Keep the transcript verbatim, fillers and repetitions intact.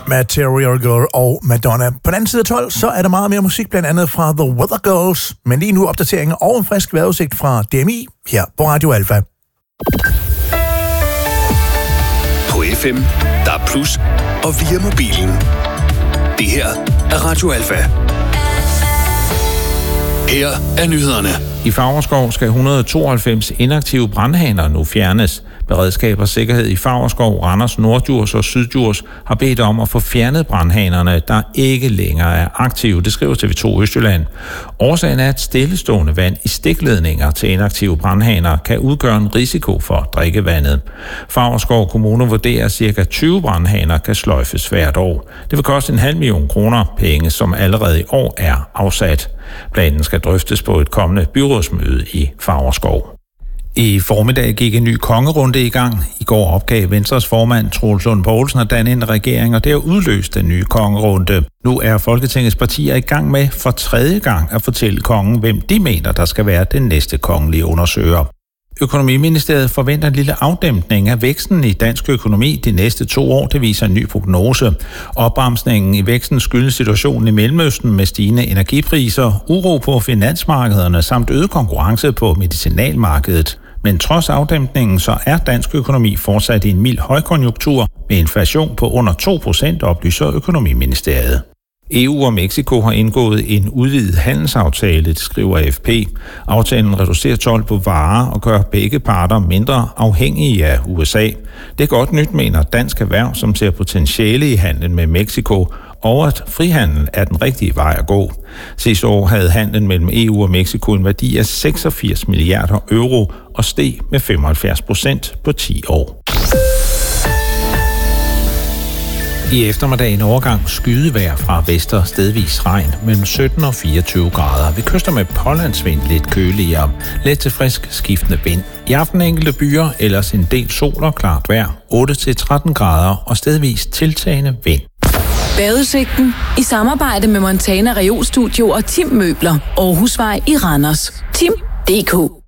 Material Girl og Madonna. På den anden side af tolv, så er der meget mere musik, blandt andet fra The Weather Girls, men lige nu opdateringer og en frisk vejrudsigt fra D M I her på Radio Alfa. På F M, der er plus, og via mobilen. Det her er Radio Alfa. Her er nyhederne. I Favrskov skal et hundrede og tooghalvfems inaktive brandhaner nu fjernes. Beredskab og sikkerhed i Favrskov, Randers, Norddjurs og Syddjurs har bedt om at få fjernet brandhanerne, der ikke længere er aktive. Det skriver T V to Østjylland. Årsagen er, at stillestående vand i stikledninger til inaktive brandhaner kan udgøre en risiko for drikkevandet. Favrskov Kommune vurderer, at ca. tyve brandhaner kan sløjfes hvert år. Det vil koste en halv million kroner, penge som allerede i år er afsat. Planen skal drøftes på et kommende byrådsmøde i Favrskov. I formiddag gik en ny kongerunde i gang. I går opgav Venstres formand Troels Lund Poulsen at danne en regering, og det har udløst den nye kongerunde. Nu er Folketingets partier i gang med for tredje gang at fortælle kongen, hvem de mener, der skal være den næste kongelige undersøger. Økonomiministeriet forventer en lille afdæmpning af væksten i dansk økonomi de næste to år, det viser en ny prognose. Opbremsningen i væksten skyldes situationen i Mellemøsten med stigende energipriser, uro på finansmarkederne samt øget konkurrence på medicinalmarkedet. Men trods afdæmpningen, så er dansk økonomi fortsat i en mild højkonjunktur med inflation på under to procent, oplyser Økonomiministeriet. E U og Mexico har indgået en udvidet handelsaftale, det skriver A F P. Aftalen reducerer told på varer og gør begge parter mindre afhængige af U S A. Det er godt nyt, mener Dansk Erhverv, som ser potentiale i handlen med Mexico, og at frihandel er den rigtige vej at gå. Sidste år havde handlen mellem E U og Mexico en værdi af seksogfirs milliarder euro og steg med femoghalvfjerds procent på ti år. I eftermiddag en overgang skydevejr fra vester, stedvis regn mellem sytten og fireogtyve grader. Vi kyster med pålandsvind lidt køligere, let til frisk skiftende vind. I aften enkelte byer, ellers en del sol og klart vejr, otte til tretten grader og stedvis tiltagende vind. Badeudsigten i samarbejde med Montana Reolstudio og Tim Møbler, Aarhusvej i Randers. Tim punktum d k